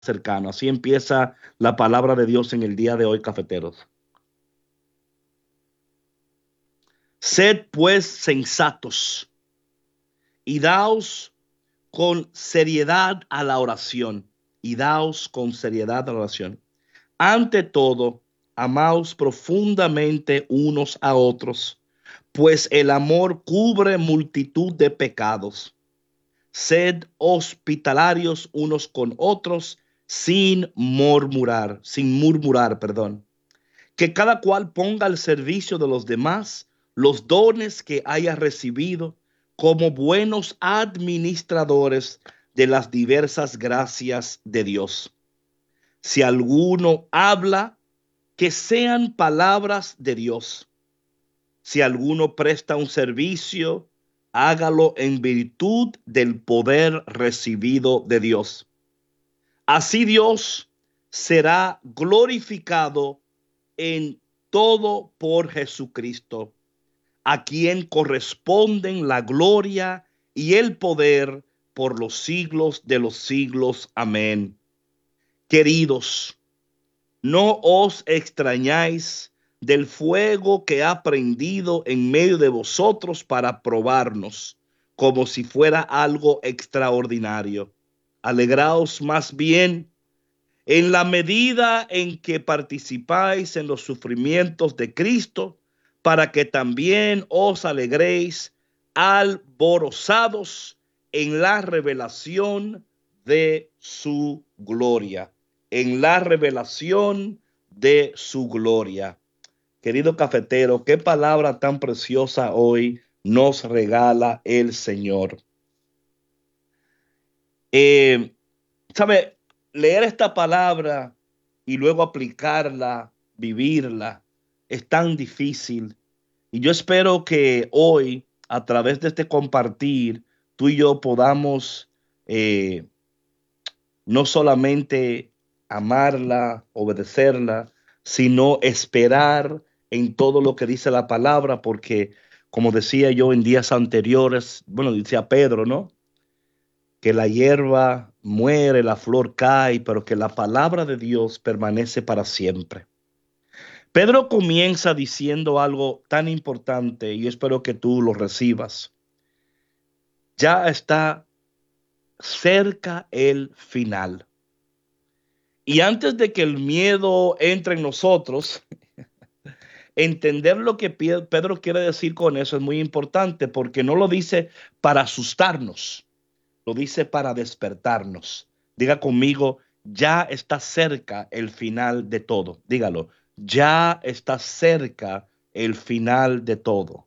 cercano. Así empieza la palabra de Dios en el día de hoy, cafeteros. Sed pues sensatos y daos con seriedad a la oración. Y daos con seriedad a la oración. Ante todo, amaos profundamente unos a otros, pues el amor cubre multitud de pecados. Sed hospitalarios unos con otros sin murmurar, perdón. Que cada cual ponga al servicio de los demás los dones que haya recibido como buenos administradores de las diversas gracias de Dios. Si alguno habla, que sean palabras de Dios. Si alguno presta un servicio, hágalo en virtud del poder recibido de Dios. Así Dios será glorificado en todo por Jesucristo, a quien corresponden la gloria y el poder por los siglos de los siglos. Amén. Queridos, no os extrañáis del fuego que ha prendido en medio de vosotros para probarnos, como si fuera algo extraordinario. Alegraos más bien en la medida en que participáis en los sufrimientos de Cristo, para que también os alegréis alborozados en la revelación de su gloria. En la revelación de su gloria. Querido cafetero, qué palabra tan preciosa hoy nos regala el Señor. ¿Sabe? Leer esta palabra y luego aplicarla, vivirla, es tan difícil. Y yo espero que hoy, a través de este compartir, tú y yo podamos no solamente amarla, obedecerla, sino esperar en todo lo que dice la palabra, porque como decía yo en días anteriores, bueno, decía Pedro, ¿no? Que la hierba muere, la flor cae, pero que la palabra de Dios permanece para siempre. Pedro comienza diciendo algo tan importante y yo espero que tú lo recibas. Ya está cerca el final. Y antes de que el miedo entre en nosotros, entender lo que Pedro quiere decir con eso es muy importante, porque no lo dice para asustarnos, lo dice para despertarnos. Diga conmigo, ya está cerca el final de todo. Dígalo, ya está cerca el final de todo.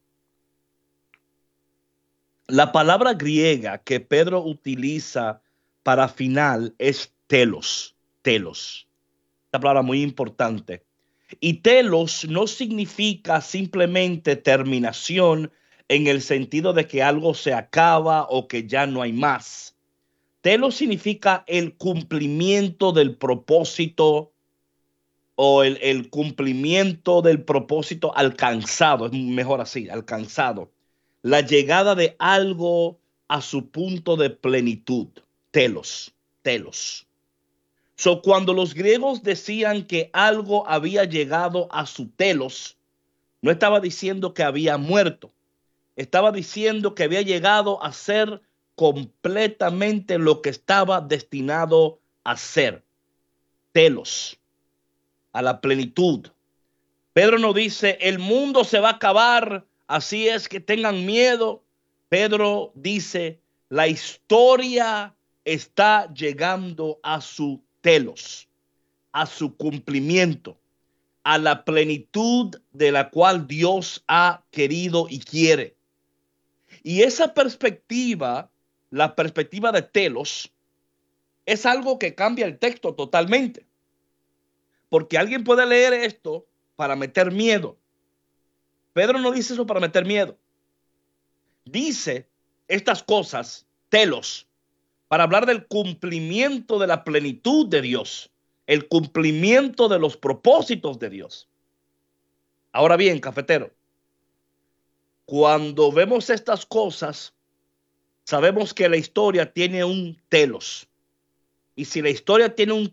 La palabra griega que Pedro utiliza para final es telos, telos. Esta palabra muy importante. Y telos no significa simplemente terminación en el sentido de que algo se acaba o que ya no hay más. Telos significa el cumplimiento del propósito o el cumplimiento del propósito alcanzado, es mejor así, alcanzado. La llegada de algo a su punto de plenitud. Telos, telos. Cuando los griegos decían que algo había llegado a su telos, no estaba diciendo que había muerto, estaba diciendo que había llegado a ser completamente lo que estaba destinado a ser. Telos, a la plenitud. Pedro no dice, el mundo se va a acabar, así es que tengan miedo. Pedro dice, la historia está llegando a su telos, a su cumplimiento, a la plenitud de la cual Dios ha querido y quiere. Y esa perspectiva, la perspectiva de telos, es algo que cambia el texto totalmente. Porque alguien puede leer esto para meter miedo. Pedro no dice eso para meter miedo. Dice estas cosas, telos, para hablar del cumplimiento de la plenitud de Dios, el cumplimiento de los propósitos de Dios. Ahora bien, cafetero, cuando vemos estas cosas, sabemos que la historia tiene un telos. Y si la historia tiene un